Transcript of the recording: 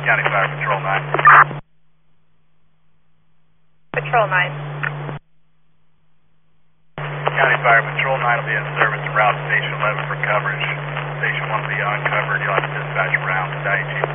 County Fire Patrol 9. Patrol 9. County Fire Patrol 9 will be in service around Station 11 for coverage. Station 1 will be uncovered. You'll have to dispatch around to IHG